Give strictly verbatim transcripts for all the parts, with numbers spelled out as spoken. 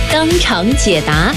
当场解答。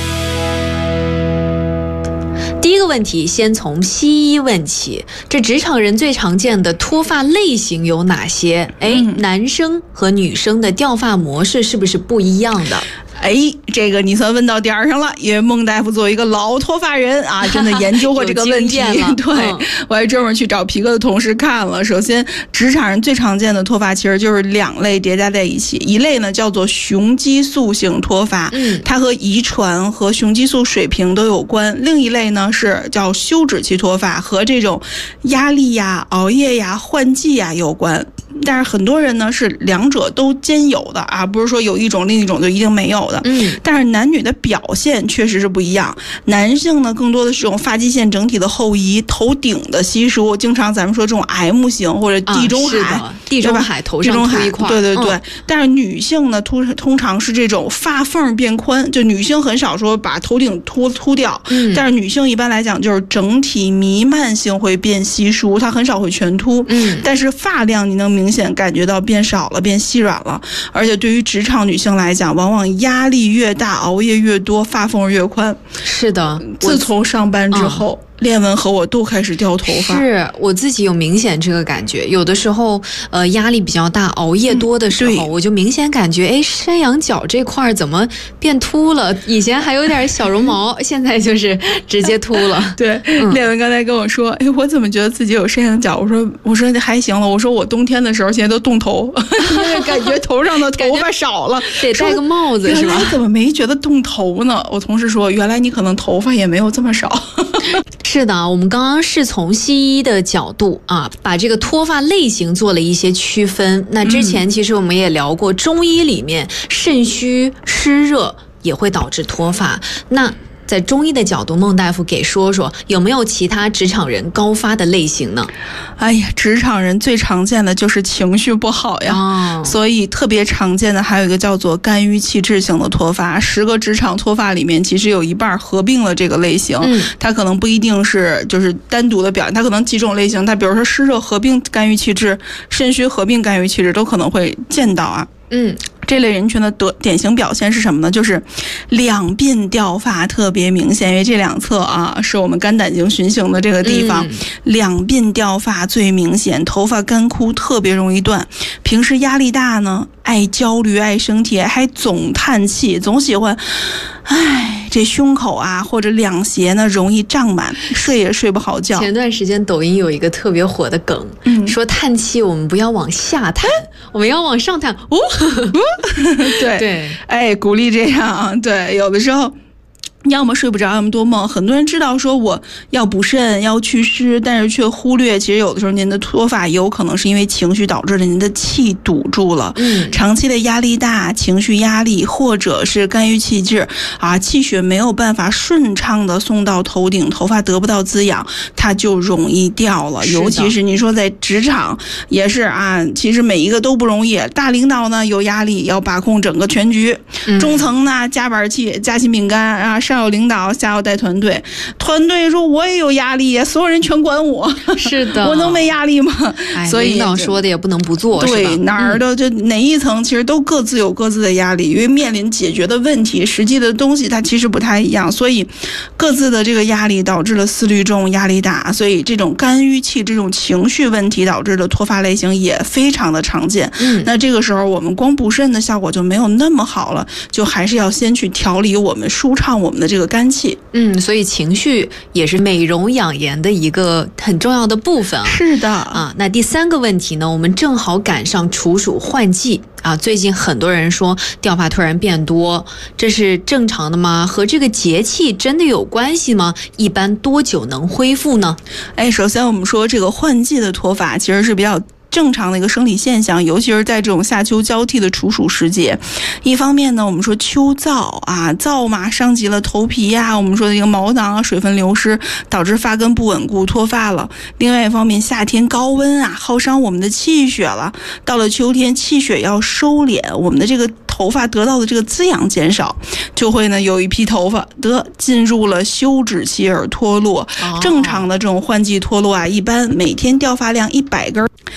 第一个问题，先从西医问起，这职场人最常见的脱发类型有哪些？哎，嗯、男生和女生的掉发模式是不是不一样的？ 哎，这个你算问到点儿上了，因为孟大夫作为一个老脱发人啊，真的研究过这个问题。对、嗯，我还专门去找皮哥的同事看了。首先，职场人最常见的脱发其实就是两类叠加在一起，一类呢叫做雄激素性脱发，嗯，它和遗传和雄激素水平都有关；另一类呢是叫休止期脱发，和这种压力呀、熬夜呀、换季呀有关。但是很多人呢是两者都兼有的啊，不是说有一种另一种就一定没有的。嗯，但是男女的表现确实是不一样。男性呢更多的是这种发际线整体的后移，头顶的稀疏，经常咱们说这种 M 型或者地中海， 啊、地中海头上秃一块， 对对对。 嗯、 但是女性呢通通常是这种发缝变宽，就女性很少说把头顶秃秃掉，嗯，但是女性一般来讲就是整体弥漫性会变稀疏，它很少会全秃，嗯，但是发量你能明显感觉到变少了，变细软了。而且对于职场女性来讲，往往压力越大，熬夜越多，发缝越宽。 是的， 自从上班之后。嗯，练文和我都开始掉头发， 是我自己有明显这个感觉。有的时候，呃，压力比较大，熬夜多的时候，嗯、我就明显感觉，哎，山羊角这块怎么变秃了？以前还有点小绒毛，现在就是直接秃了。 对，嗯、练文刚才跟我说，哎，我怎么觉得自己有山羊角？我说，我说还行了。我说我冬天的时候现在都冻头，因为感觉头上的头发少了， 得戴个帽子是吧？ 我怎么没觉得冻头呢？我同事说，原来你可能头发也没有这么少。 是的，我们刚刚是从西医的角度啊，把这个脱发类型做了一些区分。那之前其实我们也聊过，中医里面肾虚湿热也会导致脱发。那在中医的角度，孟大夫给说说有没有其他职场人高发的类型呢？ 哎呀，职场人最常见的就是情绪不好呀，哦、所以特别常见的还有一个叫做肝郁气滞型的脱发。十个职场脱发里面，其实有一半合并了这个类型。嗯，它可能不一定是就是单独的表现，它可能几种类型，它比如说湿热合并肝郁气滞，肾虚合并肝郁气滞，都可能会见到啊。嗯。这类人群的得典型表现是什么呢？就是两鬓掉发特别明显，因为这两侧啊是我们肝胆经循行的这个地方，嗯、两鬓掉发最明显，头发干枯，特别容易断。平时压力大呢，爱焦虑，爱生气，还总叹气，总喜欢，唉，这胸口啊或者两胁呢容易胀满，睡也睡不好觉。 前段时间抖音有一个特别火的梗，嗯、说叹气我们不要往下叹，我们要往上叹。哦。 对对，哎，鼓励这样。对，有的时候要么睡不着，要么多梦。很多人知道说我要补肾要祛湿，但是却忽略其实有的时候您的脱发有可能是因为情绪导致的，您的气堵住了。嗯，长期的压力大，情绪压力，或者是肝郁气滞啊，气血没有办法顺畅的送到头顶，头发得不到滋养，它就容易掉了。尤其是你说在职场也是啊，其实每一个都不容易。大领导呢有压力，要把控整个全局；嗯、中层呢夹板气，夹心饼干啊。上有领导，下有带团队，团队说我也有压力，所有人全管我， 是的， 我能没压力吗？ 所以领导说的也不能不做， 对，哪儿的这哪一层其实都各自有各自的压力，因为面临解决的问题，实际的东西它其实不太一样，所以各自的这个压力导致了思虑重，压力大，所以这种肝郁气这种情绪问题导致的脱发类型也非常的常见。嗯，那这个时候我们光补肾的效果就没有那么好了，就还是要先去调理我们，舒畅我们的这个肝气。 嗯，所以情绪也是美容养颜的一个很重要的部分啊。 是的啊，那第三个问题呢，我们正好赶上处暑换季啊，最近很多人说掉发突然变多，这是正常的吗？和这个节气真的有关系吗？一般多久能恢复呢？ 哎，首先我们说这个换季的脱发其实是比较正常的一个生理现象，尤其是在这种夏秋交替的处暑时节。一方面呢，我们说秋燥啊，燥嘛伤及了头皮呀、啊，我们说的一个毛囊啊，水分流失导致发根不稳固脱发了。另外一方面，夏天高温啊，耗伤我们的气血了。到了秋天，气血要收敛，我们的这个头发得到的这个滋养减少，就会呢有一批头发得进入了休止期而脱落。正常的这种换季脱落啊，一般每天掉发量一百根。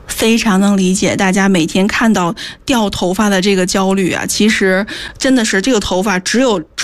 非常能理解大家每天看到掉头发的这个焦虑啊，其实真的是这个头发只有